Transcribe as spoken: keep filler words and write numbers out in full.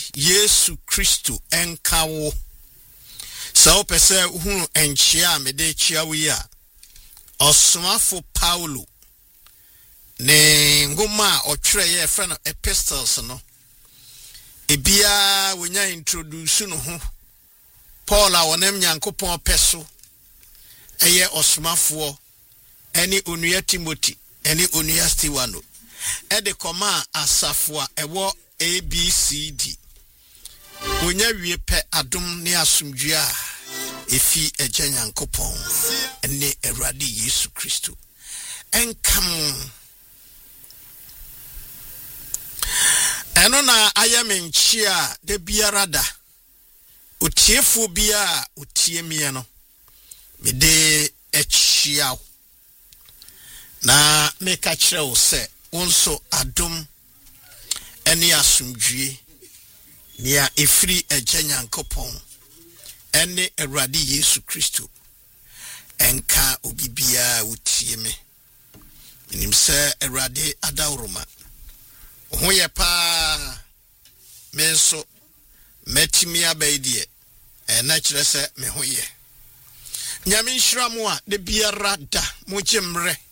Yesu Kristo enka wo. Sa wo pese hu enchia me de chia wo ya. Osomafo Paulo ne ngoma otwere ye fe no epistles no. Ebia wonya introduce no ho. Paul a wonem Nyankopɔn peso eye osomafo eni onua Timothy eni onua Stewano e de koma asafo a ewo A B C D wonya wie pe adom ne asomdwe a efi eje Nyankopɔn ene Awurade Yesu Kristo enkam eno na ayamenchi a de biara da otiefo bia otie mie no me de echia na meka kire wo se wonso adom ene asomdwe nia efiri eje Nyankopɔn ene Awurade Yesu Kristo enka obibia wotie me nim se Awurade adawroma ho ye pa menso metimi abaidie e na kire se me ho ye nyame nhira mo a de biara da mo gyemre